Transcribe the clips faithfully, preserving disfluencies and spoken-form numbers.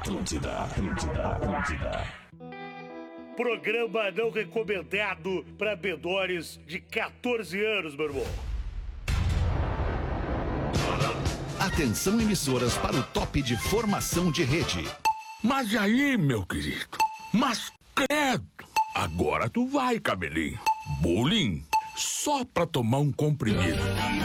Atlântida, Atlântida, Atlântida. Programa não recomendado para menores de quatorze anos, meu irmão. Atenção, emissoras, para o top de formação de rede. Mas aí, meu querido, mas credo, agora tu vai, cabelinho. Bullying só pra tomar um comprimido.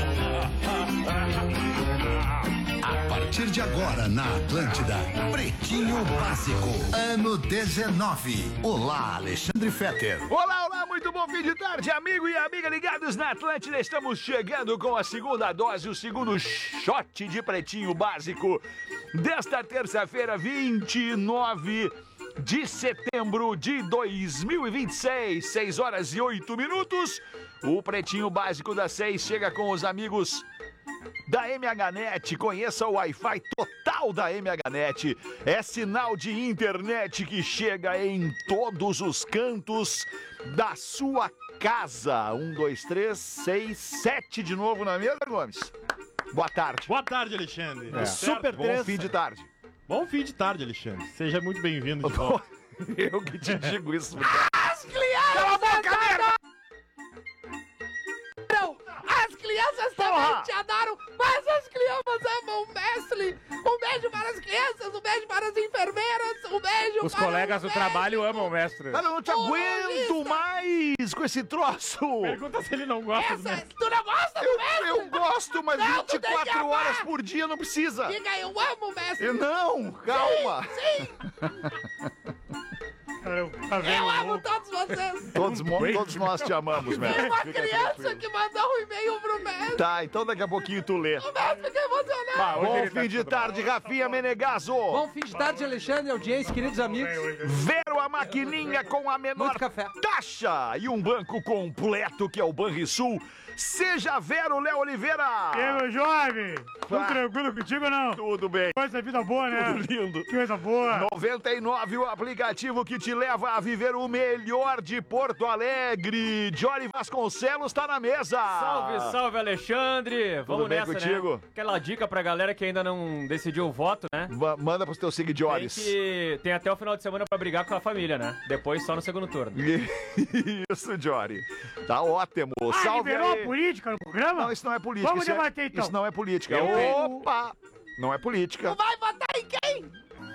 A partir de agora na Atlântida, Pretinho Básico, ano dezenove. Olá, Alexandre Fetter. Olá, olá, muito bom fim de tarde, amigo e amiga ligados na Atlântida. Estamos chegando com a segunda dose, o segundo shot de Pretinho Básico desta terça-feira, vinte e nove de setembro de dois mil e vinte e seis, seis horas e oito minutos. O Pretinho Básico das seis chega com os amigos da M H Net. Conheça o Wi-Fi total da M H Net. É sinal de internet que chega em todos os cantos da sua casa. Um, dois, três, seis, sete de novo na mesa, Gomes. Boa tarde. Boa tarde, Alexandre. É. Super Bom três. fim de tarde. Bom fim de tarde, Alexandre. Seja muito bem-vindo de volta. Eu que te digo isso. As crianças! Cala a boca, merda! As crianças também te adoram, mas as crianças amam o mestre. Um beijo para as crianças, um beijo para as enfermeiras, um beijo Os para colegas do trabalho amam o mestre. Cara, eu não te aguento mais com esse troço. Pergunta se ele não gosta do Essa, mestre. tu não gosta do Eu, mestre? eu gosto, mas Não, tu tem que vinte e quatro amar. horas por dia não precisa. Diga, eu amo o mestre. Eu não, calma. Sim, eu amo todos vocês. Todos, mo- todos nós te amamos, Tem mestre. uma Fica criança tranquilo. que mandou um e-mail pro mestre. Tá, então daqui a pouquinho tu lê. O mestre fica emocionado. Ah, hoje Bom ele tá fim de tudo tarde, Rafinha Menegaso. Bom fim de tarde, Alexandre, audiência, queridos amigos. Vero a maquininha com a menor Muito café. taxa e um banco completo que é o Banrisul. Seja Vero, Léo Oliveira. E aí, meu jovem? Tudo Ah. tranquilo contigo ou não? Tudo bem. Coisa, vida boa, né? Tudo lindo. Que coisa boa. noventa e nove, o aplicativo que te leva a viver o melhor de Porto Alegre. Jory Vasconcelos tá na mesa. Salve, salve, Alexandre. Vamos bem nessa, contigo? né? Aquela dica pra galera que ainda não decidiu o voto, né? Va- Manda pros teus Tem seguidores. que... Tem até o final de semana pra brigar com a família, né? Depois só no segundo turno. Isso, Jory. Tá ótimo. Ah, Salve liberou aí. a política no programa? Não, isso não é política. Vamos isso é- debater, então. Isso não é política. Eu- Opa! Não é política. Vai votar em quem?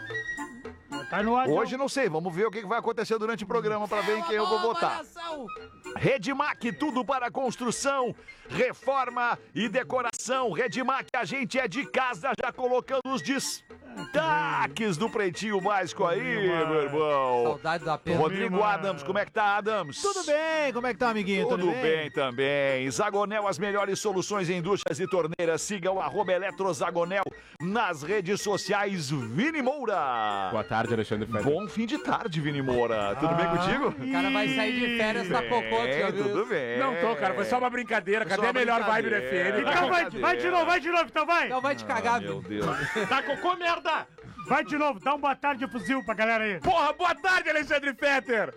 Tá no ar, Hoje não sei, vamos ver o que que vai acontecer durante o programa pra ver em quem eu vou Boa votar. avaliação. Redmac, tudo para construção, reforma e decoração. Redmac, a gente é de casa, já colocando os destaques do Pretinho Básico aí, meu irmão. Saudade da pena. Rodrigo Adams, como é que tá, Adams? Tudo bem, como é que tá, amiguinho? Tudo bem também. Zagonel, as melhores soluções em duchas e torneiras. Siga o arroba Eletrozagonel nas redes sociais. Vini Moura. Boa tarde, Alexandre Fetter. Bom fim de tarde, Vini Moura. Tudo bem contigo? O cara vai sair de férias na Cocô, tu já É, viu tudo isso? bem. Não tô, cara, foi só uma brincadeira. Foi só Cadê a uma melhor vibe do brincadeira. F M? Então vai, vai de novo, vai de novo, então vai. Então vai te cagar, Meu viu? Deus. Tá cocô, merda! Vai de novo, dá um boa tarde de fuzil pra galera aí. Porra, boa tarde, Alexandre Fetter.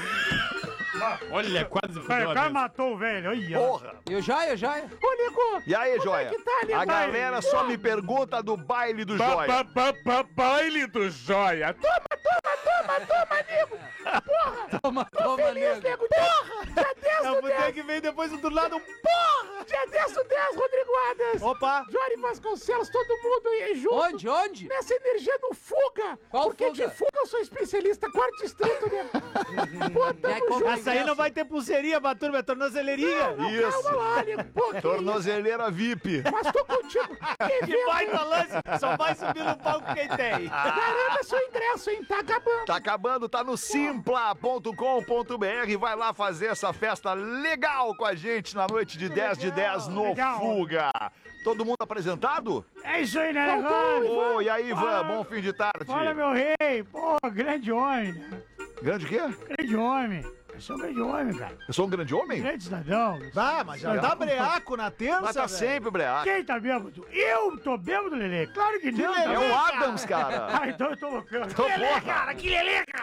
Olha, quase Vai, fudeu o a cara mesa. matou o velho, olha. Porra. Eu já, eu já. Ô, Nego, E aí, Joia? que tá ali, A vai? galera só me pergunta do baile do Joia. Ba, ba, ba, baile do Joia. Toma, Toma, toma, nego. Eu vou ter que vir depois do lado. Porra! Dia dez do dez, Rodrigo Adams. Opa! Jory Vasconcelos, todo mundo aí junto. Onde, onde? Nessa energia do Fuga. Qual Porque Fuga? de Fuga eu sou especialista, quarto distrito, né? Pô, Já tamo comprei. junto. Essa aí não vai ter pulseirinha pra turma, é tornozeleirinha. Isso. Calma lá, nego. Pô, que Tornozeleira V I P. Mas tô contigo. Que Que baita lance, só vai subir no palco quem tem. Garanta seu ingresso, hein? Tá acabando. Tá acabando, tá no simpla ponto com ponto b r. Vai lá fazer essa festa legal com a gente na noite de dez de dez no legal. Fuga. Todo mundo apresentado? É isso aí, né, Leandro? Ô, e aí, Ivan? Fala. Bom fim de tarde. Fala, meu rei. Pô, grande homem, né? Grande o quê? Grande homem. Eu sou um grande homem, cara. Eu sou um grande homem? Grande cidadão. Ah, mas já tá breaco na terça, Mas tá velho. sempre, breaco. Quem tá bêbado? Eu tô bêbado, Lelê? Claro que não. É tá o bêbado. Adams, cara. Ah, então eu tô loucando. Então, Que Lelê, porra. cara. Que Lelê, cara.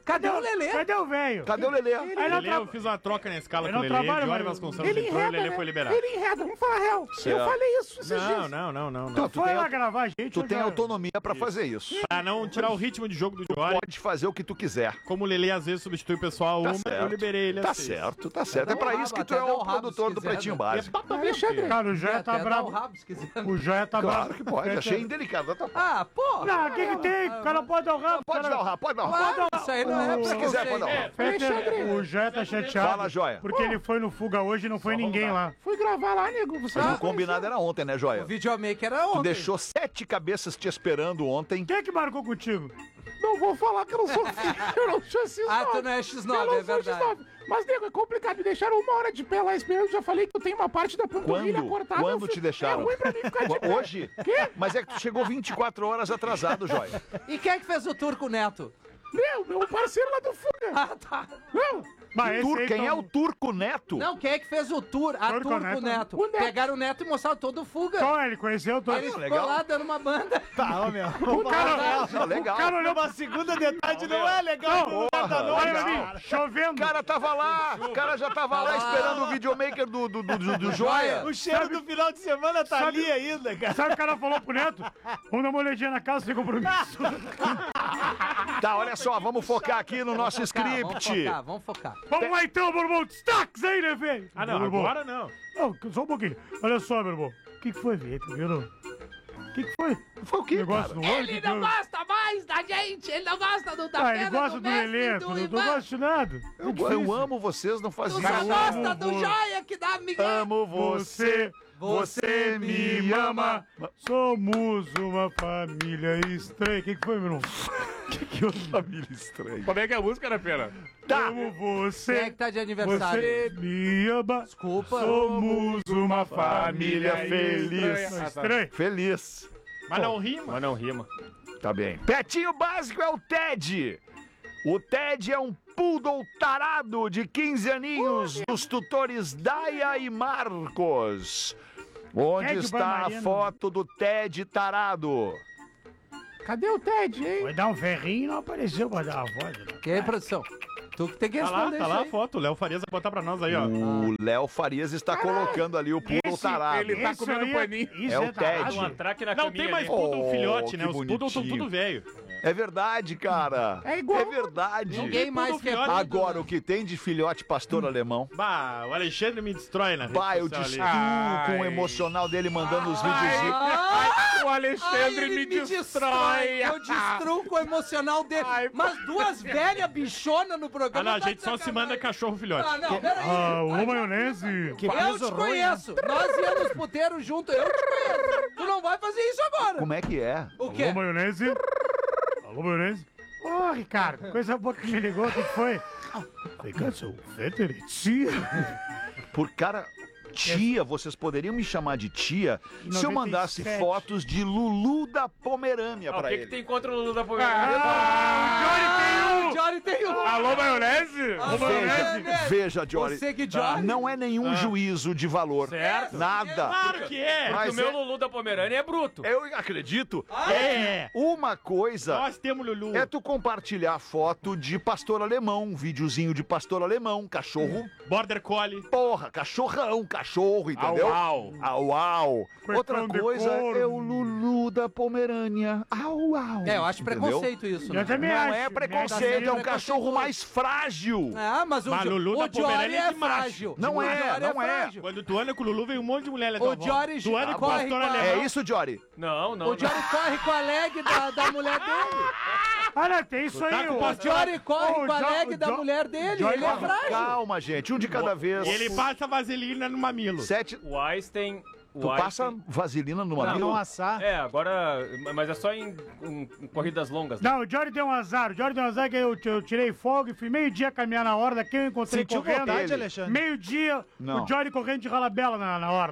Cadê o Lelê? Cadê o velho? Cadê o Lelê? Ele Lelê, não tra- eu fiz uma troca na escala Ele com o não Lelê, trabalha, Diori mas- Vasconcelos Ele entrou e o enreda, Lelê né? foi liberado. Ele enreda, vamos falar a real. Eu Certo. falei isso esses Não, dias. não, não, não, Tu não. tu foi tem lá a- gravar a gente? Tu ou tem já- autonomia pra fazer isso. Pra não tirar o ritmo de jogo do Diori, Pode fazer o que tu quiser. como o Lelê às vezes substitui o pessoal a Tá uma, eu certo. liberei ele Tá às seis. certo, tá certo. É dá pra o isso que rabo, tu até é dá o o rabo produtor se do quiser, Pretinho né? Básico. Alexandre, Cara, o Joia tá Até dá bravo. o rabo, se quiser. O Joia tá bravo. Claro que pode, achei indelicado. Tá- Ah, pô. Não, o que que tem? O cara pode dar o rabo. Pode cara- dar o rabo, pode dar o rabo. Claro, isso aí não é Se Se quiser, pode dar o preconceito. rabo. Fetter, o Joia tá chateado. Fala, Joia. Porque ele foi no Fuga hoje e não foi ninguém lá. fui gravar lá, nego. Você Mas não o combinado era ontem, né, Joia? O videomaker era Tu ontem. deixou sete cabeças te esperando ontem. Quem é que marcou contigo? Não vou falar que eu não sou eu não sou X nove. Ah, tu não é X nove, eu não é sou verdade. X nove. Mas, nego, é complicado. Me deixaram uma hora de pé lá esperando. Já falei que eu tenho uma parte da panturrilha Quando? cortada. Quando eu te fico- deixaram? É ruim pra mim ficar de pé. Hoje? Quê? Mas é que tu chegou vinte e quatro horas atrasado, Joia. E quem é que fez o Turco Neto? Meu, meu parceiro lá do Fuga. Ah, tá. Não, Mas esse Tur- aí Quem tá- é o Turco Neto? Não, quem é que fez o tour? A Turco Turco Neto. Neto. O Neto. Pegaram o Neto e mostraram todo o Fuga. Só ele conheceu todo. Ele ficou legal. lá dando uma banda. Tá, ó, meu. O cara, Não, legal. o cara olhou pra Uma segunda detalhe não é legal. Não, Porra, olha pra legal. mim, chovendo. O cara tava lá, o cara já tava lá esperando o videomaker do, do, do, do, do Joia. O cheiro do final de semana tá Sabe- ali ainda, cara. Sabe o que o cara falou pro Neto? Vamos dar uma olhadinha na casa sem compromisso. Tá, olha só, vamos focar aqui no nosso Vamos focar, Vamos script. focar, vamos focar. Vamos lá então, meu irmão. Destaques aí, né, velho? Ah, não, Meu irmão. agora não. Não, só um pouquinho. Olha só, meu irmão. O que, que foi, velho? Tá vendo? O que, que foi? Foi o quê, Negócio cara? no olho? ele que não deu? gosta mais da gente. Ele não gosta do da Ah, ele Pena, gosta do Mestre, Lelê. do Tu não Ivan. gosta de nada. Eu, eu amo vocês, não faz Tu isso. só Mas gosta amo do vo- joia que dá Miguel. Amo você, você me ama. Somos uma família estranha. O que, que foi, meu irmão? Que que eu família estranha. Como é que é a música, né, Pena? Tá, Amo Quem é você. que tá de aniversário? Você me ama. Desculpa. Somos uma família família feliz. estranha. Estranho. Feliz. Mas não rima. Mas não rima. Tá bem. Petinho básico é o Ted. O Ted é um poodle tarado de quinze aninhos dos tutores Daia e Marcos. Onde Ted está a Baimarino. foto do Ted tarado? Cadê o Ted, hein? Vai dar um ferrinho e não apareceu pra dar a voz. Né? E aí, produção? Tu que tem que Tá lá, responder tá isso lá a aí. foto. O Léo Farias vai botar pra nós aí, ó. O Léo Farias está colocando ali o poodle Esse- tarado. ele tá Esse comendo aí paninho. Isso É o tarado. Ted. Um atraque na Não caminha tem mais ali. poodle Oh, filhote, que né? Os poodles são bonitinho. tudo velho. É verdade, cara. É igual- É verdade. Ninguém mais Poodle quer filhote. poodle, Agora, né? o que tem de filhote pastor alemão? Bah, o Alexandre me destrói na rede Bah, eu social destruo ali. com o Ai. emocional dele mandando os videozinhos. Ah, O ai, Alexandre ele me destrói. Eu destruo com o emocional dele. Mas duas velhas bichonas no Ah, programa. não, a tá gente de só se sacanagem. manda cachorro filhote. Ah, não, peraí. Ah, ô maionese. Eu te conheço. Nós íamos puteiros junto. Eu te conheço. Tu não vai fazer isso agora. Como é que é? O Alô, quê? maionese. Alô, maionese. Ô, Ricardo, coisa boa que me ligou. O que que foi? Falei, cara, seu Fetter, tia. Por cara. Tia, vocês poderiam me chamar de tia se eu mandasse noventa e sete. fotos de Lulu da Pomerânia Ah, o pra que, ele. que tem contra o Lulu da Pomerânia? Ah, o Jory tem um. Alô, maionese. Alô, Veja, maionese. veja, Jory. Você que Jory. Não é nenhum juízo de valor. Certo. Nada. Claro que é. Mas o meu é- Lulu da Pomerânia é bruto. Eu acredito. É. Uma coisa Nós temos Lulu. é tu compartilhar foto de pastor alemão, um videozinho de pastor alemão, cachorro, Border Collie. porra, cachorrão, cachorro, entendeu? Au, Au, au. Outra Cuecão de coisa couro. é o Lulu da Pomerânia. Au, au. É, eu acho Entendeu? preconceito isso. Eu Né? também Não acho. é preconceito, é um cachorro mais frágil. Ah, mas o, Mas Jo- Lulu o da Pomerânia Jory é é de macho. frágil. Não O é, Jory não é. frágil. Quando tu anda com o Lulu, vem um monte de mulher ali O Jory Tu anda com o corre pastor com a- alemão. É isso, Jory? Não, não. O Jory corre com a leg da, da mulher dele. Ah, não, tem isso tá aí. com ô. o O Jory corre Ô, com a Jo- leg da Jo- mulher dele. Jory Ele é corre- frágil. Calma, gente, um de cada vez. E ele passa vaselina no mamilo. Sete. O Einstein... O Tu passa Einstein- vaselina no Não, mamilo? assar. É, agora... Mas é só em, em- em corridas longas. né? Não, o Jory deu um azar. O Jory deu um azar que eu, eu tirei folga e fui meio-dia caminhar na orla. Daqui eu encontrei Sentiu correndo. vontade, Alexandre? Meio-dia, Não. o Jory correndo de ralabela na, na orla.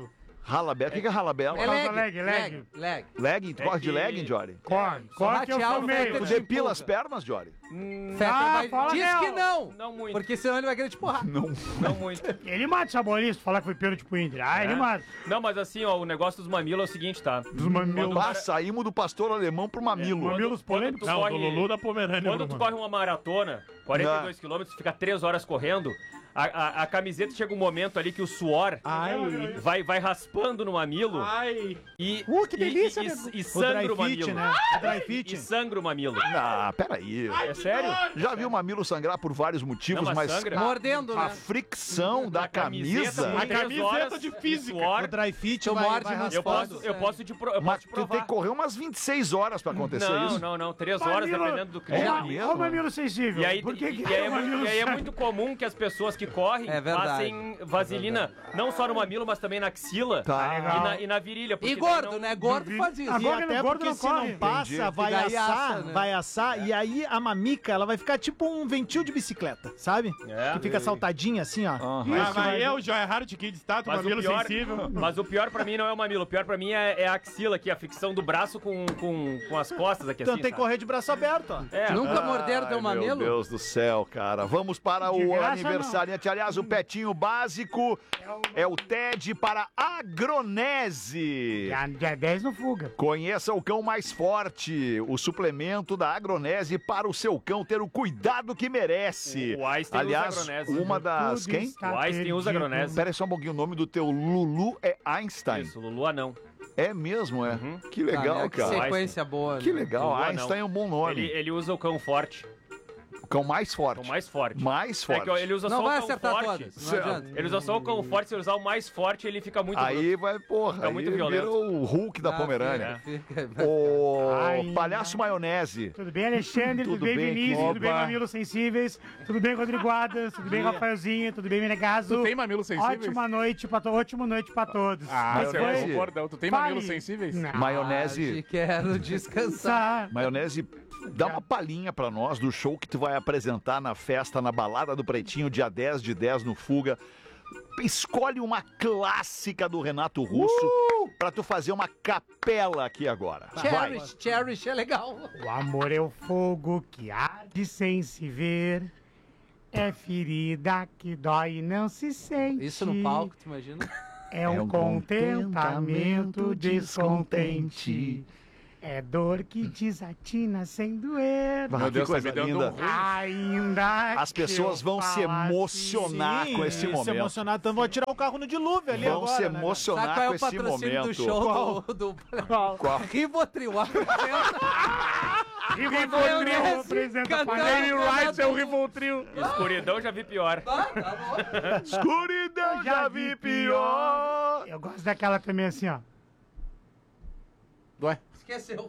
Ralabela. O que, que é ralabela? É leg, leg, leg, leg. Legging? Tu É corre de que- legging, Jory? Corre, corre que eu Matear sou o meio. Fetter Tu de depila empurra. as pernas, Jory? Fetter Ah, vai... fala Diz real. que não. Não muito. Porque senão ele vai querer te porrar. Não. Não muito. Ele mata o saborista, falar que foi pênalti pro Inter. Ah, ele É. mata. Não, mas assim, ó, o negócio dos mamilos é o seguinte, tá? Dos mamilos. Ah, saímos do pastor alemão pro mamilo. Mamilos polêmicos. tu Não, corre- do Lulu da Pomerânia. Quando tu Bruno. corre uma maratona, quarenta e dois quilômetros, fica três horas correndo, a, a, a camiseta chega um momento ali que o suor Ai. vai, vai raspando no mamilo Ai. e, Uh, que delícia, e, e, nego. e, O sangra dry o fit, mamilo. né? O dry fit. E sangra o mamilo. Ah, peraí. É sério? Já vi o mamilo sangrar por vários motivos, Não, mas mas sangra. a, Mordendo, a né? fricção da camisa... por A três camiseta horas de física. suor. O dry fit Tu vai, morde vai nos Eu raspando. posso, eu posso te, pro, eu Mas posso te tu tem provar. que correr umas vinte e seis horas pra acontecer Não, isso. não, não. Três horas, Mamilo- dependendo do É clima. Olha mesmo? o mamilo sensível. E aí, Por que e, que e aí é, o muito, mamilo e aí é sai? muito comum que as pessoas que correm É verdade. passem vaselina, não só no mamilo, mas também na axila Tá. e, na, e na virilha. porque E daí gordo, não- né? Gordo faz isso. E Agora até no gordo porque não se corre. não passa, Entendi. vai E daí assar, assa, né? vai assar, e aí a mamica, ela vai ficar tipo um ventil de bicicleta, sabe? É. Que fica saltadinha assim, ó. Aham. Ah, mas eu, Joy Hard Kids, tá? Tu Mas o, mamilo pior, sensível. mas o pior pra mim não é o mamilo, o pior pra mim é, é a axila aqui, a fricção do braço com, com, com as costas aqui Então assim, tem que sabe? correr de braço aberto, ó. É, Nunca morderam teu Ai, mamilo? Meu Deus do céu, cara. Vamos para De o graça, aniversariante. Aliás, o petinho básico é o T E D para Agronese. Dia, dia dez no fuga. Conheça o cão mais forte, o suplemento da Agronese para o seu cão ter o cuidado que merece. O Einstein Aliás, usa Agronese. uma das... Tudo Quem? está O Einstein usa perdido. Agronese. Espera aí só um pouquinho, o nome do teu Lulu é Einstein. Isso, Lulu anão. É mesmo, é? Que legal, Ah, que cara. sequência boa. Que né? legal, Lulu Einstein é um bom nome. Ele, ele usa o cão forte, O cão mais forte. o mais forte. Mais É forte. que ó, ele usa Não só vai o cão acertar forte. todas. Não Certo. adianta. Ele usa só o cão forte, se ele usar o mais forte, ele fica muito Aí vai, porra, Fica aí muito vira violento. o Hulk da Ah, Pomerânia. fica- fica- O Ai, palhaço maionese. Tudo bem, Alexandre? Tudo, Tudo bem, bem, Vinícius? Tudo bem, Opa. Mamilos Sensíveis? Tudo bem, Rodrigo Adas? Tudo bem, Rafaelzinho? Tudo bem, Menegaso? Tu tem mamilos sensíveis? Ótima noite pra, to... Ótima noite pra todos. Ah, Mas você foi- é um bordão. Tu tem Fale. mamilos sensíveis? Não. Maionese. Ah, quero descansar. Sa- Maionese, dá uma palhinha pra nós do show que tu vai apresentar na festa, na Balada do Pretinho, dia dez de dez no Fuga. Escolhe uma clássica do Renato Russo pra tu fazer uma capela aqui agora. Vai. Cherish, cherish é legal. O amor é o fogo que arde sem se ver. É ferida que dói e não se sente. Isso no palco, tu imagina? É um contentamento descontente. É dor que desatina sem doer. Ah, Meu que Deus, tá coisa me dando linda. um ruim. Ainda As que pessoas eu vão se falasse- emocionar com esse se momento. emocionar, então vou tirar o carro no dilúvio ali Vão agora, se né, emocionar Sabe qual é com o esse patrocínio momento. do show do, do... Qual? Rivotril. apresenta. Rivotril Maionese apresenta cantando. palhaço. Ele Rights é o Rivotril. Escuridão já vi pior. Ah, tá bom. Escuridão já vi pior. Eu gosto daquela também assim, ó. Ué? Esqueceu.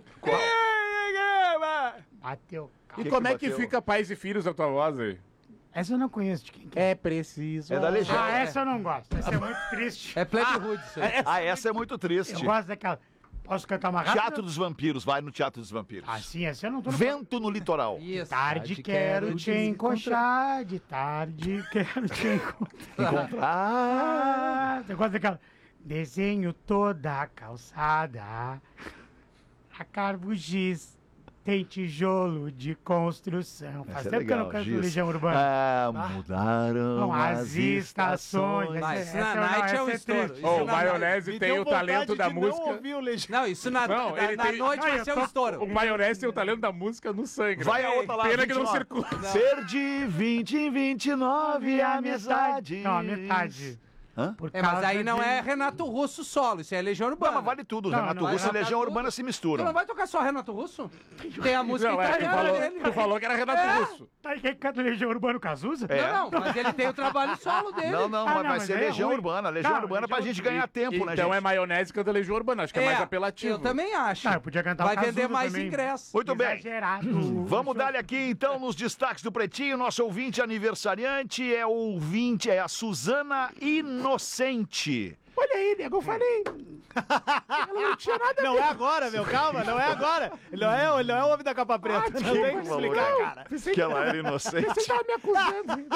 Bateu. E Que como que é que bateu? fica pais e filhos da tua voz aí? Essa eu não conheço de quem que é. É preciso. É da legenda. Ah, essa eu não gosto. Essa é muito triste. É Plebe Hood isso aí. Ah, essa é muito Eu triste. gosto daquela. Posso cantar uma rápida? Teatro dos Vampiros, vai no Teatro dos Vampiros. Ah, sim, essa eu não tô... Vento no litoral. Isso. Tarde quero te encontrar, de tarde quero te encontrar. Ah, eu gosto daquela. Desenho toda a calçada, a carbo giz, tem tijolo de construção. Faz Essa é tempo que eu legal, não canto Giz. Legião Urbana. Ah, mudaram Não, as as estações. estações. Mas Essa- isso na essa não, night é essa um é estouro. triste. Isso Ô, o na Maionese Me tem deu o talento vontade da de não música. ouvir o Legend. Não, isso na, Não, na, ele na tem- noite Não, vai eu ser um tô- estouro. O Maionese tem o talento da música no sangue. Vai né? a outra lá, Pena que não vinte e nove. circula. Perdi vinte e vinte e nove a amizades. metade. Não, a metade. Hã? Por É, mas causa aí não de- é Renato Russo solo, isso é Legião Não, Urbana. mas vale tudo. Não, Renato não, Russo e vai- Legião vai- Urbana se Tu misturam. não vai tocar só Renato Russo? Tem a música Não, é, tu italiana falou, dele. tu falou que era Renato É. Russo. Tá aí quem canta Legião Urbana, o Cazuza? É. Não, não, mas ele tem o trabalho solo dele. Não, não, Ah, mas não, vai mas ser aí é Legião ruim. Urbana. Legião Não, Urbana pra Legião- gente ganhar tempo, né, Então gente? é Maionese canta Legião Urbana. Acho que é, mais apelativo. Eu também acho. Ah, eu podia cantar o Vai vender Cazuza mais também. ingressos. Muito bem. Exagerado. Vamos dar-lhe aqui, então, nos destaques do Pretinho. Nosso ouvinte aniversariante é o ouvinte, é a Suzana Inocente. Olha aí, nego, eu falei. Ela não tinha nada a Não ver. é agora, meu, calma, não é agora. Ele não é, ele não é o homem da capa preta. Ah, não tem que explicar, não. cara. Pensei Que ela era inocente. Você tava me acusando.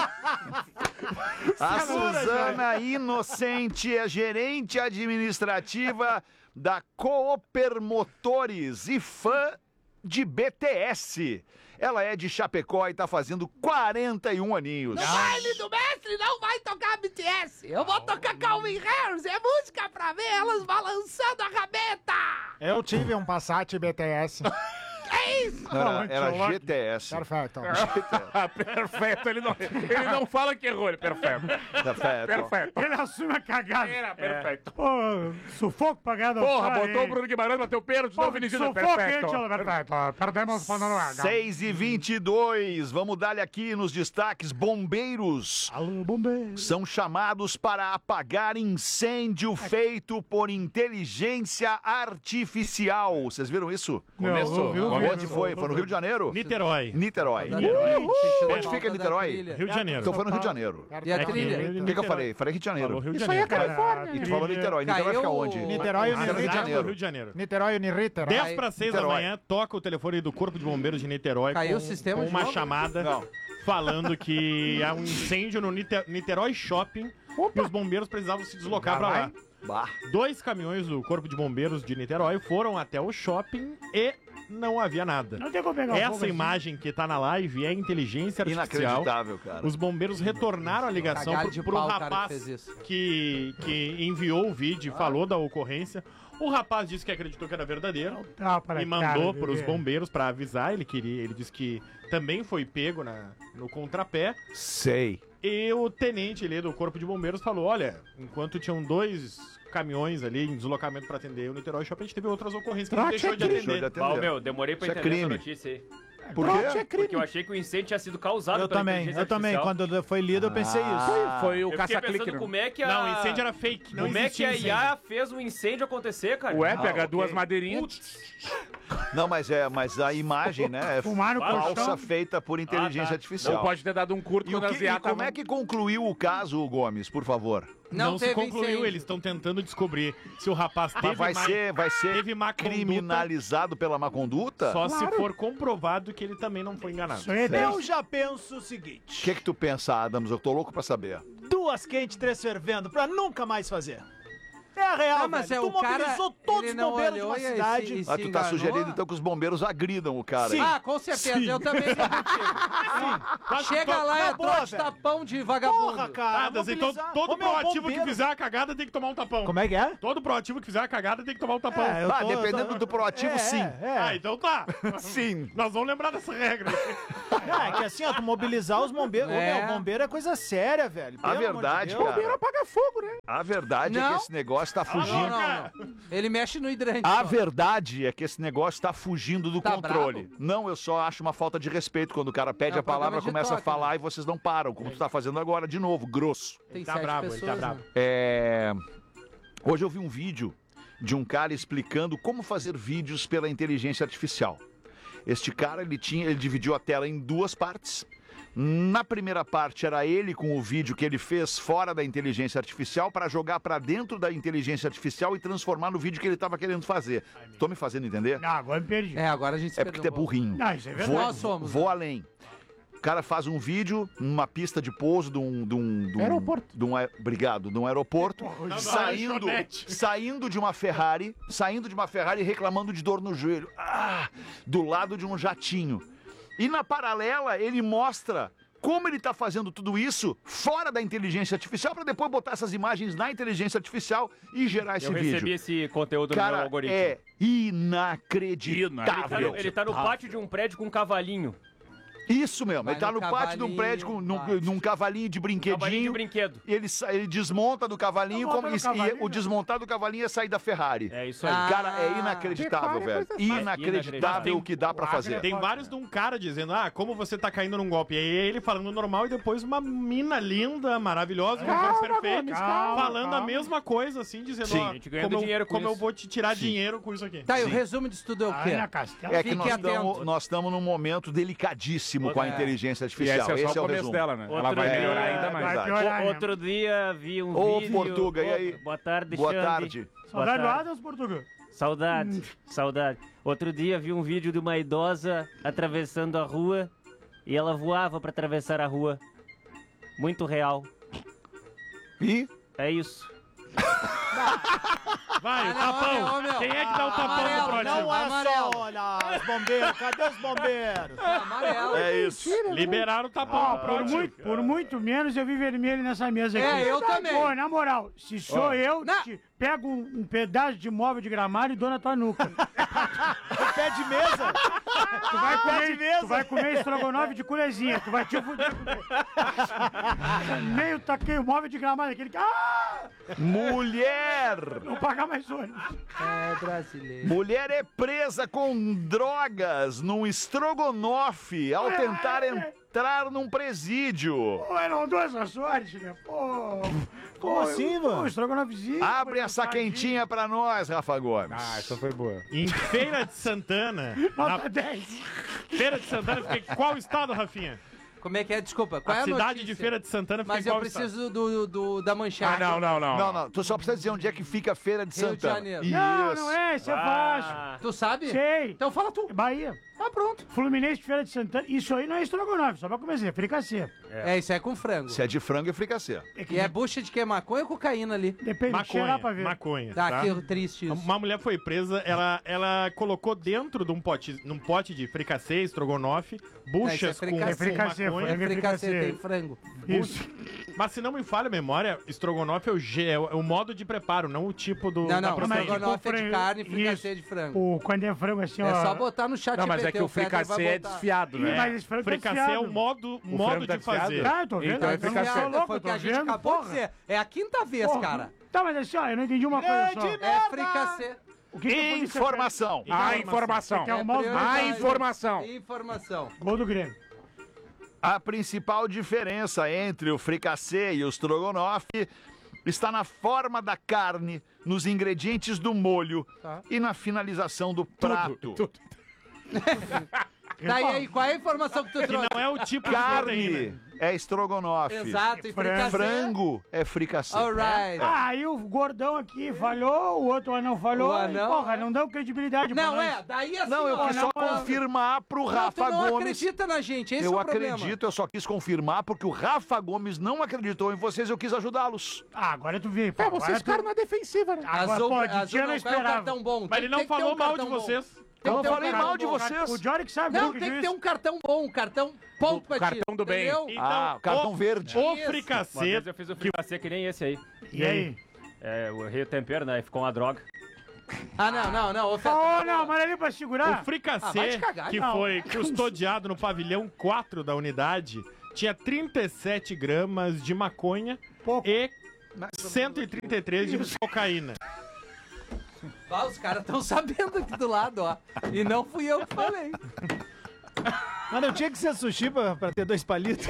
A Segura, Suzana Inocente é gerente administrativa da Cooper Motores e fã de B T S. Ela é de Chapecó e tá fazendo quarenta e um aninhos. No baile do mestre não vai tocar B T S. Eu vou tocar Calvin Harris. É música pra ver elas balançando a rabeta. Eu tive um Passat B T S. É isso. Não, era, era G T S. Perfeito. Perfeito, ele não, ele não fala que errou, ele perfeito. Perfeito. Perfeito. Ele assume a cagada. Era perfeito. Pô, sufoco pagado. Porra, botou o Bruno Guimarães, bateu o pênalti, não, Vinicius, Sufoco, perfeito. hein, tio, perfeito. Perdemos para Noruega. seis e vinte e dois, vamos dar-lhe aqui nos destaques. Bombeiros Alô, bombeiro. são chamados para apagar incêndio feito por inteligência artificial. Vocês viram isso? Não, não viu, Onde foi? Foi no Rio de Janeiro? Niterói. Niterói. Uhul. Onde fica Niterói? Rio de Janeiro. Então foi no Rio de Janeiro. E a trilha? O que, que eu falei? Falei Rio de Janeiro. Falou Rio de Isso aí é Janeiro. Califórnia. E tu falou Niterói. Niterói Caiu fica onde? Niterói, Ah, Rio de Niterói. Janeiro. Rio de Janeiro. Niterói, Niterói. dez para seis da Niterói. manhã, toca o telefone do Corpo de Bombeiros de Niterói Caiu com, o sistema com de uma novo? chamada Não. falando que há um incêndio no Nite- Niterói Shopping e os bombeiros precisavam se deslocar para lá. Bah. Dois caminhões do Corpo de Bombeiros de Niterói foram até o shopping e não havia nada. Não tem como pegar fogo Essa assim. imagem que tá na live é inteligência artificial. Inacreditável, cara. Os bombeiros retornaram a ligação Cagada pro, de pro pau, o cara que rapaz fez isso. que, que enviou o vídeo e falou da ocorrência. O rapaz disse que acreditou que era verdadeiro Tá, para e a mandou cara, para os viu? bombeiros para avisar. Ele queria, ele disse que também foi pego na, no contrapé. Sei. E o tenente ali do Corpo de Bombeiros falou: olha, enquanto tinham dois caminhões ali em deslocamento para atender o Niterói Shopping, a gente teve outras ocorrências que a gente deixou de Deixou de atender. atender. Val, meu, demorei pra Isso é entender essa crime. notícia aí. Por Trote quê? é crime. Porque eu achei que o incêndio tinha sido causado Eu pela também, inteligência eu também. artificial. Quando foi lido, eu pensei isso. Ah, Foi o Eu fiquei caça-clique. pensando né? como é que a... Não, o incêndio era fake. Não Como é que existia a incêndio. I A fez um incêndio acontecer, cara? Ué, Ah, pega ok. duas madeirinhas. Não, mas é, mas a imagem, né, é Fumaram o falsa, colchão. feita por inteligência Ah, tá. Ou artificial. pode ter dado um curto E, o quando que- as e I A como tavam- é que concluiu o caso, Gomes, por favor? Não, Não, se teve concluiu, incêndio. eles estão tentando descobrir se o rapaz teve Mas vai má- ser, vai ser teve má conduta, criminalizado pela má conduta? só Claro. se for comprovado que ele também não foi enganado. Isso aí é Eu Deus. já penso o O seguinte: que que tu pensa, Adams? Eu tô louco pra saber. duas quentes, três fervendo, pra nunca mais fazer. É a real, Ah, mas velho. é tu o cara, mobilizou todos ele os não bombeiros de olhou uma e aí cidade. se- Ah, tu tá enganou? sugerindo então que os bombeiros agridam o cara. hein? Ah, com certeza, eu também sou contigo. Chega lá e na é boa, trote velho. tapão de vagabundo. Porra, cara. Ah, assim, todo, mobilizar. todo Ô, meu, proativo que bombeiro. fizer a cagada tem que tomar um tapão. Como é que é? Todo proativo que fizer a cagada tem que tomar um tapão. É, eu Ah, tô- dependendo eu tô- do proativo, É, sim. É, Ah, então tá. Sim. Nós vamos lembrar dessa regra. é. É, que assim, ó, tu mobilizar os bombeiros. Ô, É. meu, bombeiro é coisa séria, velho. A Pelo amor de verdade, Deus. cara. Apaga fogo, né? A verdade é Não. que esse negócio tá Não, fugindo. não, não. Ele mexe no hidrante. A só. verdade é que esse negócio tá fugindo do Tá controle. bravo? Não, eu só acho uma falta de respeito quando o cara pede É um a palavra, programa de começa a toque, falar né? e vocês não param, como tu tá fazendo agora, de novo, grosso. Tem Tá sete bravo, ele pessoas, tá bravo. né? É... Hoje eu vi um vídeo de um cara explicando como fazer vídeos pela inteligência artificial. Este cara, ele tinha, ele dividiu a tela em duas partes. Na primeira parte era ele com o vídeo que ele fez fora da inteligência artificial para jogar para dentro da inteligência artificial e transformar no vídeo que ele estava querendo fazer. Tô me fazendo entender? Não, agora me perdi. É, agora a gente se É porque tu é perdeu um pouco. burrinho. Não, isso é verdade. Vou, Nós somos, vou além. O cara faz um vídeo numa pista de pouso de um... De um, de um Aeroporto. De um, aer- obrigado, de um aeroporto, não, saindo, lanchonete. saindo de uma Ferrari, saindo de uma Ferrari reclamando de dor no joelho. Ah, do lado de um jatinho. E na paralela ele mostra como ele está fazendo tudo isso fora da inteligência artificial para depois botar essas imagens na inteligência artificial e gerar esse Eu vídeo. recebi esse conteúdo no meu Cara, algoritmo. é inacreditável. Ele tá, no, ele tá no pátio de um prédio com um cavalinho. Isso mesmo, Vai ele tá no no pátio de um prédio com, num, cavalinho, num cavalinho de brinquedinho. Cavalinho de brinquedo. Ele, sa- ele desmonta do cavalinho, Desmonta como, do e- e cavalinho, o desmontar do cavalinho é sair da Ferrari. É isso aí. Ah. Cara, é inacreditável, Decora velho. coisa séria. Inacreditável o que dá pra fazer. Tem vários de um cara dizendo, ah, como você tá caindo num golpe. E aí ele falando normal e depois uma mina linda, maravilhosa, com Calma, voz perfeita, Gomes, calma, falando a calma. mesma coisa, assim, dizendo, Sim. ó, A gente ganhando como, eu, dinheiro com como eu isso. vou te tirar dinheiro com isso aqui. Tá, e o Sim. resumo disso tudo é o quê? Ana Castela. É que Fique nós atento. estamos nós estamos num momento delicadíssimo máximo com a É. inteligência E artificial. esse é só Esse é o o começo resumo. dela, né? Ela Outro vai dia- melhorar ainda Vai mais. piorar, O- né? outro dia vi um Ô, vídeo... Portuga, e Ô, aí? Boa tarde, Boa Xande. tarde. Boa Saudade do tarde. Adams, Portugal. Saudade, saudade. Outro dia vi um vídeo de uma idosa atravessando a rua e ela voava pra atravessar a rua. Muito real. E? É isso. Vai, Ah, o não, tapão. ô, meu. Quem é que dá o tapão Amarelo, no próximo? Não é Amarelo. só, olha, os bombeiros, cadê os bombeiros? Amarelo. É isso. Liberaram o tapão Ó, no por próximo. muito, por muito menos eu vi vermelho nessa mesa aqui. É, eu também. Pô, na moral, se sou Ó. eu, Não. te pego um, um pedaço de móvel de gramado e dou na tua nuca. O pé de mesa? Tu vai de comer, mesa. tu vai comer estrogonofe de culezinha. Tu vai te fuder. Meio taquei o móvel de gramado, aquele que... Ah! Mulher! Vou pagar mais ônibus. É brasileiro. Mulher é presa com drogas num estrogonofe ao tentar entrar num presídio. Pô, eu não dou essa sorte, né? Pô... Como pô, assim, eu- mano? Pô, estrogonofezinho. Abre pô, essa tadinho. quentinha pra nós, Rafa Gomes. Ah, essa foi boa. Em Feira de Santana. na Nota dez. Feira de Santana, fica em qual estado, Rafinha? Como é que é? Desculpa, qual A é a cidade notícia? de Feira de Santana fica Mas em eu qual estado? preciso do, do- da Ah, manchete. não, não, não. Não, não, tu só precisa dizer onde é que fica a Feira de Rio de Santana. Janeiro. Não, não é, isso é fácil. Ah, Tu sabe? Sei. Então fala tu. Bahia. Ah, pronto. Fluminense de Feira de Santana. Isso aí não é estrogonofe, só pra começar, é fricassê. É, isso é com frango. Se é de frango, é fricassê. E é bucha de que? Maconha ou cocaína ali? Depende, de cheirar pra Maconha, ver. maconha. Tá, tá? que triste isso. Uma mulher foi presa, ela, ela colocou dentro de um pote, num pote de fricassê, estrogonofe, buchas Não, com, isso é com fricassê, maconha. foi. É fricassê, fricassê. tem frango. Isso. Mas se não me falha a memória, estrogonofe é o, G, é o, é o modo de preparo, não o tipo do, Não, da não, proteína. estrogonofe é de frango. carne e fricassê Isso. de frango. O, quando é frango assim, É ó. só botar no chat Não, mas é que o Fetter vai fricassê é botar. desfiado, Ih, né? mas esse frango tá Fricassê é desfiado. o modo, modo frango tá de fazer. desfiado? Tá, eu tô vendo. Então é eu não fricassê. sou louco, Foi eu o que tô a gente vendo, acabou de porra. dizer. É a quinta vez, Porra. cara. Tá, mas assim, ó, eu não entendi uma coisa só. Grande É fricassê. O que que a polícia Informação. A informação. quer arrumar os É dois? A prioridade. informação. Informação. fez? Gol do Grêmio. A principal diferença entre o fricassê e o estrogonofe está na forma da carne, nos ingredientes do molho Tá. e na finalização do prato. Tá, e aí, qual é a informação que tu Que trouxe? não é o tipo de proteína. Carne é estrogonofe. Exato, e Frango. fricassê. Frango é fricassê. Alright. Ah, aí o gordão aqui falhou, o outro anão falou. O anão- Porra, não dão credibilidade pra Não, nós. é, daí assim, Não, eu ó, quis não, só não, confirmar pro não, Rafa tu não Gomes. acredita na gente, esse Eu é o problema. acredito, eu só quis confirmar porque o Rafa Gomes não acreditou em vocês, eu quis ajudá-los. Ah, agora tu vê. Pô, É, vocês agora ficaram tu... na defensiva, né? Agora, Azul, pô, de azul dia eu não não, qual é o esperava. cartão bom? Mas Tem- ele não tem que ter falou um mal de cartão bom. vocês. Tem Eu que ter um falei cartão mal de bom. vocês. O Johnny que sabe. Não, o que tem que diz. ter um cartão bom, um cartão ponto pra ti. cartão do bem. Entendeu? Então, Ah, cartão o, verde. O Isso. uma fricassê, vez eu fiz um fricassê que nem esse aí. E aí? É, eu errei o tempero, né? Ficou uma droga. Ah, não, não, não. Ô, Fetter, Ô, tá não, bom. mas ali pra segurar. o Ah, fricassê vai te cagar, que não. foi custodiado no pavilhão quatro da unidade tinha trinta e sete gramas de maconha Pouco. e cento e trinta e três de cocaína. Ah, os caras estão sabendo aqui do lado, ó. E não fui eu que falei. Mas não tinha que ser sushi pra, pra ter dois palitos.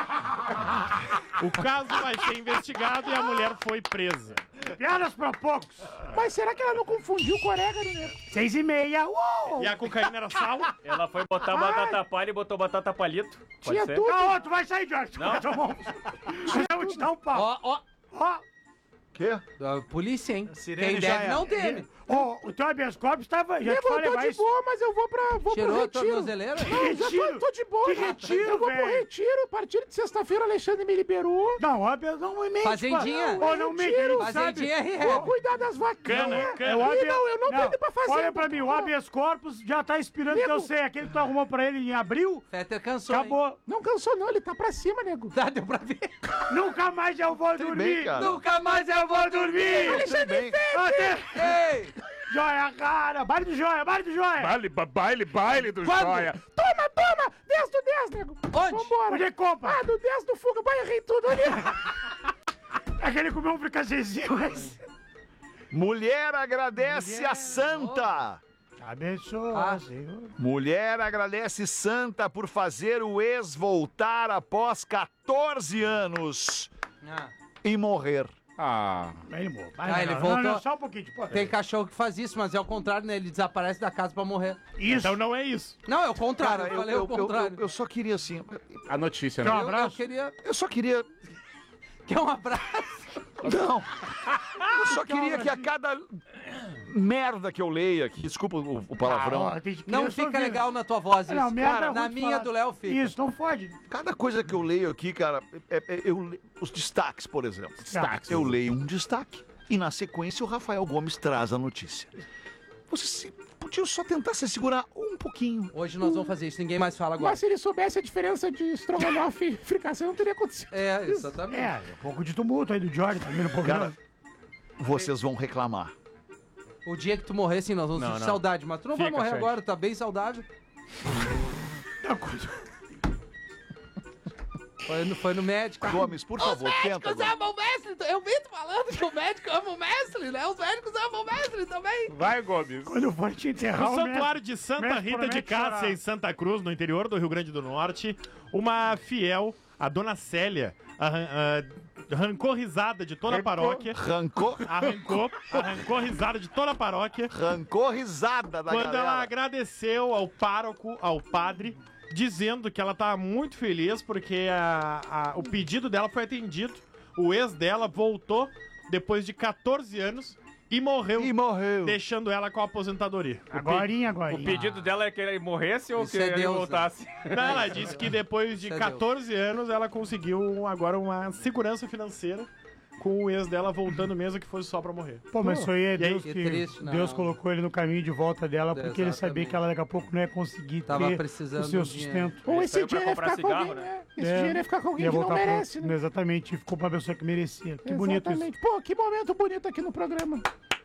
O caso vai ser investigado e a mulher foi presa. Piadas pra poucos. Mas será que ela não confundiu com orégano, né? Seis e meia. Uou! E a cocaína era sal? Ela foi botar batata palha e botou batata palito. Pode Tinha ser? tudo. Ah, ô, tu vai sair, Jorge. Não. Tá bom. Eu vou te dar um pau. Ó, ó. Ó, Quê? A polícia, hein? sirene Quem já deve é. não teme. ó, o teu habeas corpus tava. Já te Nego, eu falei tô de mais. boa, mas eu vou pra, vou pro Cheirou a retiro. tornozeleira? Não, já tô, tô de boa. Que já. retiro, Eu vou pro velho? retiro. A partir de sexta-feira, o Alexandre me liberou. Não, o habeas não me mente. Fazendinha. Ô, não mente, ele sabe. Fazendinha Vou rehab. cuidar das vaquinas. Cana, É cana. o habeas... Ih, não, eu não tô indo pra fazenda. Olha pra mim, o habeas corpus já tá expirando que eu sei. Aquele que tu arrumou pra ele em abril, Fetter cansou, hein? acabou. Não cansou, não. Ele tá pra cima, nego. Tá, deu pra ver. Nunca mais eu vou Tudo dormir. bem, cara. Nunca mais eu vou dormir. Tudo bem. Até... Ei! Joia, cara. Baile do joia, baile do joia. Baile, ba- baile, baile do Quando? joia. Toma, toma. dez do dez, nego. Onde? Vambora. Onde é que compra? Ah, do dez do Fuga. Vai, errei tudo ali. Aquele comeu um fricassezinho, mas... Mulher agradece a santa. Abençoa, Ah. Senhor. Mulher agradece santa por fazer o ex voltar após quatorze anos Ah. e morrer. Ah. Ele morreu. Ah, ele voltou. Não, não, só um pouquinho. Tipo, Tem cachorro que faz isso, mas é o contrário, né? Ele desaparece da casa pra morrer. Isso. Então não é isso. Não, é o contrário. Cara, eu eu, falei eu, o contrário. eu, eu só queria assim. A notícia, Quer um né? Eu, eu abraço? queria... Eu só queria. Quer um abraço? Não! Eu só queria que a cada merda que eu leia aqui, desculpa o, o palavrão, Ah, ó, tem que- Não eu só fica vi- legal na tua voz isso. Não, merda Cara, é ruim na de minha falar. do Léo fica. Isso, não fode. cada coisa que eu leio aqui, cara, é- é- eu le- os destaques, por exemplo. Destaques. Eu leio um destaque e na sequência o Rafael Gomes traz a notícia. Você se, podia só tentar se segurar um pouquinho. Hoje nós vamos fazer isso, ninguém mais fala agora. Mas se ele soubesse a diferença de estrogonofe e fricação, não teria acontecido. É, exatamente. É, um pouco de tumulto aí do Jorge também no programa. Cara, vocês vão reclamar. O dia que tu morrer, sim, nós vamos Não, sentir não. saudade. Mas tu não vai Fica, morrer Sérgio. agora, tá bem saudável. Foi no, foi no médico. Gomes, por Os favor, tenta. médicos Gomes. amam o mestre. Eu vi tu falando que o médico ama o mestre, né? Os médicos amam o mestre também. Vai, Gomes. Quando eu for te enterrar, No o mestre- Santuário de Santa mestre Rita de promete Cássia, chorar. em Santa Cruz, no interior do Rio Grande do Norte, uma fiel, a dona Célia, arran- ah, arrancou risada de toda a paróquia. Arrancou, Arrancou, arrancou risada de toda a paróquia. arrancou risada da Quando galera. ela agradeceu ao pároco, ao padre, dizendo que ela tá muito feliz porque a- a- o pedido dela foi atendido. O ex dela voltou depois de quatorze anos e morreu, E morreu. deixando ela com a aposentadoria. O Agorinha, agorinha. O pedido dela é que ele morresse ou Isso que é ele Deus, né? voltasse? Não, ela disse que depois de Isso é quatorze anos ela conseguiu agora uma segurança financeira com o ex dela voltando mesmo que fosse só pra morrer. Pô, mas isso aí é E aí? Deus Que que... triste, não. Deus colocou ele no caminho de volta dela porque ele sabia Exatamente. que ela daqui a pouco não ia conseguir Tava ter precisando o seu de dinheiro. sustento. Ou esse saiu pra dinheiro ia comprar ficar com cigarro, alguém, né? né? Esse É, dinheiro ia ficar com alguém ia que não voltar pra- merece, né? Exatamente, e ficou pra pessoa que merecia. Que bonito isso. Exatamente. Pô, que momento bonito aqui no programa.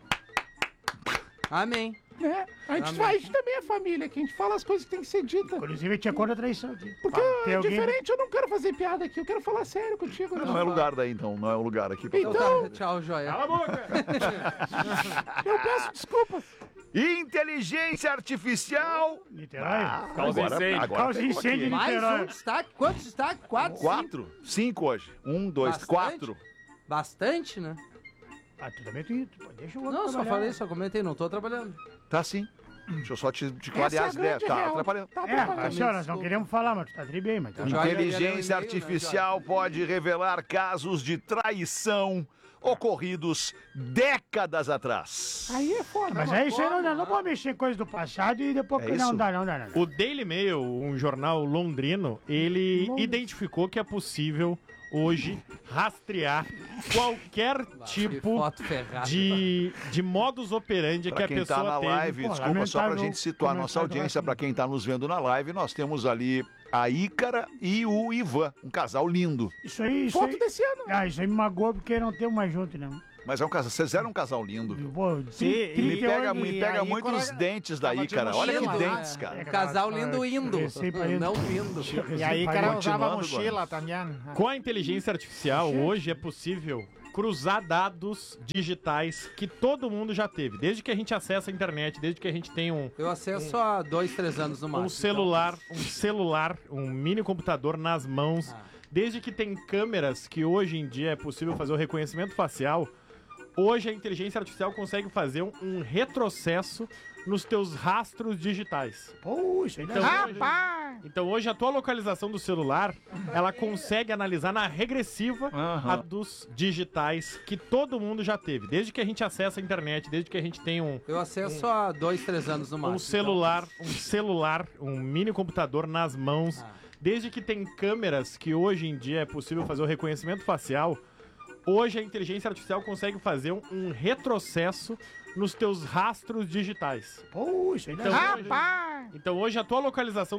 Amém. Né? A gente Amém. faz também a família, que a gente fala as coisas que tem que ser ditas. Inclusive, tinha contra a traição aqui. Porque Tem é alguém- diferente, eu não quero fazer piada aqui, eu quero falar sério contigo. né? Não é lugar daí, então. Não é o lugar aqui. pra Então, Então- tá, tchau, joia. Cala a boca! Eu peço desculpas. Inteligência artificial. Niterói? Causa Agora- incêndio. agora Causa pegou incêndio aqui. em Mais Niterói. um destaque. Quantos destaques? Quatro? cinco? Quatro? Cinco hoje. Um, dois, Bastante. quatro. Bastante, né? Ah, tu também tu, tu, deixa o outro Não, só trabalhar. falei, só comentei, não tô trabalhando. Tá sim. Deixa eu só te, te Essa clarear é a as ideias. grande Tá real. atrapalhando. Tá É, atrapalhando. a senhora, nós não desculpa. queremos falar, mas tu tá tri bem, mas... tá- Já- Joia, Inteligência ia ler o e-mail, artificial pode revelar casos de traição ocorridos décadas atrás. Aí é foda. Mas é isso aí, não dá. Não pode mexer em coisas do passado e depois... É não isso? dá, não dá, não dá. O Daily Mail, um jornal londrino, ele Londres. identificou que é possível hoje rastrear qualquer Que tipo foto ferrada. de, de modus operandi que Pra a quem tá pessoa na teve. live, Pô, desculpa, só pra lamentável gente situar a nossa comentário audiência, assim. pra quem tá nos vendo na live, nós temos ali a Ícara e o Ivan, um casal lindo. Isso aí, isso Foto aí... desse ano. Ah, isso aí me magoou porque não temos mais junto, não. Mas é um casal, vocês eram um casal lindo. Pô, Sim, tri- e- Me trinta e pega, oito me e pega aí, muito quando os ela- dentes da tava de Ícara. Olha que mochila, dentes, né? cara. Um casal lindo indo. Recém parente. Não vindo. E aí, cara, usava Continuando, mochila também. Com a inteligência artificial, hoje é possível cruzar dados digitais que todo mundo já teve. Desde que a gente acessa a internet, desde que a gente tem um, Eu acesso há dois, três anos no máximo. um celular, um celular, um mini computador nas mãos, Ah. desde que tem câmeras que hoje em dia é possível fazer o reconhecimento facial, hoje a inteligência artificial consegue fazer um, um retrocesso nos teus rastros digitais. Pô, isso aí dá... Então, Rapaz! Então hoje a tua localização do celular, ela consegue analisar na regressiva Aham. a dos digitais que todo mundo já teve. Desde que a gente acessa a internet, desde que a gente tem um, Eu acesso há dois, três anos no máximo. um celular, um celular, um mini computador nas mãos, Ah. desde que tem câmeras que hoje em dia é possível fazer o reconhecimento facial, hoje a inteligência artificial consegue fazer um, um retrocesso nos teus rastros digitais. Pô, isso aí dá... Então, Rapaz! Então hoje a tua localização